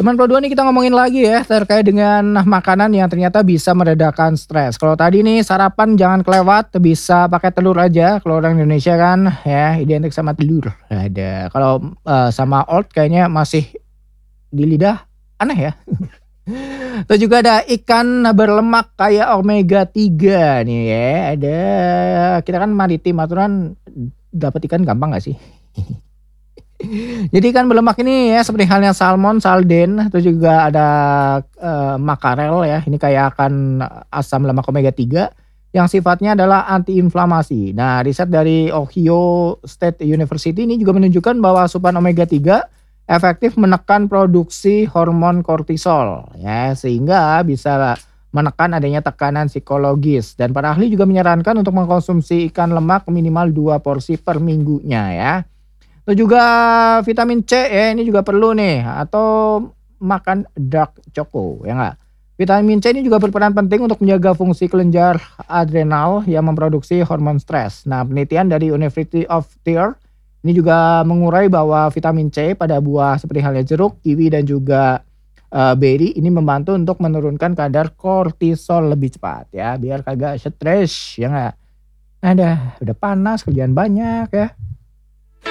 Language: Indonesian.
Teman kedua nih kita ngomongin lagi ya terkait dengan makanan yang ternyata bisa meredakan stres. Kalau tadi nih sarapan jangan kelewat, bisa pakai telur aja kalau orang Indonesia kan ya identik sama telur. Ada. Kalau, sama oat kayaknya masih di lidah aneh ya. Terus juga ada ikan berlemak kayak omega 3 nih ya. Ada kita kan maritim aturan dapat ikan gampang nggak sih? Jadi ikan berlemak ini ya seperti halnya salmon, sarden, terus juga ada, makarel ya, ini kayak akan asam lemak omega 3 yang sifatnya adalah antiinflamasi. Nah, riset dari Ohio State University ini juga menunjukkan bahwa asupan omega 3 efektif menekan produksi hormon kortisol ya, sehingga bisa menekan adanya tekanan psikologis dan para ahli juga menyarankan untuk mengkonsumsi ikan lemak minimal 2 porsi per minggunya ya. Terus juga vitamin C ya, ini juga perlu nih atau makan dark choco, ya nggak? Vitamin C ini juga berperan penting untuk menjaga fungsi kelenjar adrenal yang memproduksi hormon stres. Nah, penelitian dari University of Trier ini juga mengurai bahwa vitamin C pada buah seperti halnya jeruk, kiwi dan juga beri ini membantu untuk menurunkan kadar kortisol lebih cepat ya, biar kagak stres, ya nggak? Udah panas, kerjaan banyak ya.